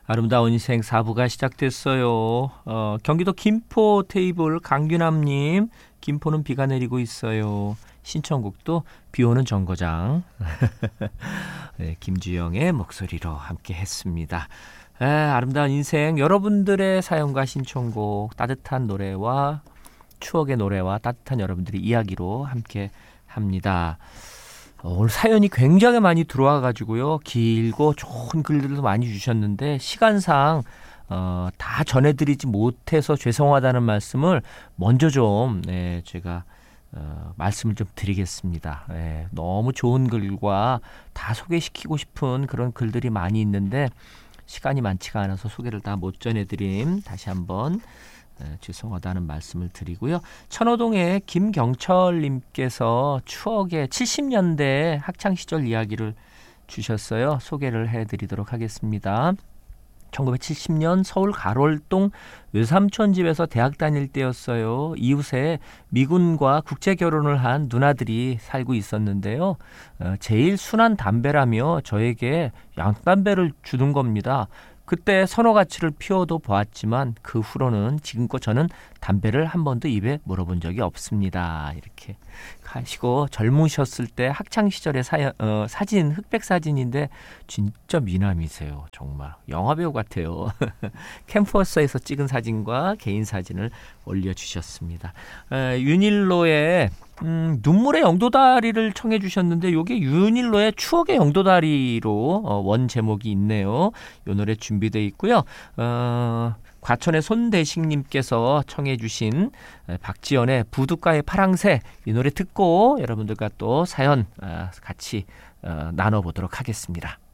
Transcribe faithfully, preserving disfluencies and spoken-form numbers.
아름다운 인생 사 부가 시작됐어요. 어, 경기도 김포 테이블 강규남님, 김포는 비가 내리고 있어요. 신청곡도 비오는 정거장. 네, 김주영의 목소리로 함께 했습니다. 에, 아름다운 인생, 여러분들의 사연과 신청곡, 따뜻한 노래와 추억의 노래와 따뜻한 여러분들의 이야기로 함께 합니다. 오늘 사연이 굉장히 많이 들어와 가지고요. 길고 좋은 글들도 많이 주셨는데 시간상 어, 다 전해드리지 못해서 죄송하다는 말씀을 먼저 좀 네, 제가 어, 말씀을 좀 드리겠습니다. 네, 너무 좋은 글과 다 소개시키고 싶은 그런 글들이 많이 있는데 시간이 많지가 않아서 소개를 다 못 전해드림. 다시 한번 네, 죄송하다는 말씀을 드리고요. 천호동의 김경철님께서 추억의 칠십 년대 학창시절 이야기를 주셨어요. 소개를 해드리도록 하겠습니다. 천구백칠십 년 서울 가롤동 외삼촌 집에서 대학 다닐 때였어요. 이웃에 미군과 국제결혼을 한 누나들이 살고 있었는데요. 어, 제일 순한 담배라며 저에게 양담배를 주는 겁니다. 그때 선호가치를 피워도 보았지만 그 후로는 지금껏 저는 담배를 한 번도 입에 물어본 적이 없습니다. 이렇게 하시고 젊으셨을 때 학창시절의 사, 어, 사진, 흑백 사진인데 진짜 미남이세요. 정말 영화배우 같아요. 캠퍼스에서 찍은 사진과 개인 사진을 올려주셨습니다. 에, 윤일로의 음, 눈물의 영도다리를 청해 주셨는데 이게 윤일로의 추억의 영도다리로 어, 원 제목이 있네요. 이 노래 준비되어 있고요. 어, 과천의 손대식님께서 청해 주신 박지연의 부둣가의 파랑새 이 노래 듣고 여러분들과 또 사연 어, 같이 어, 나눠보도록 하겠습니다.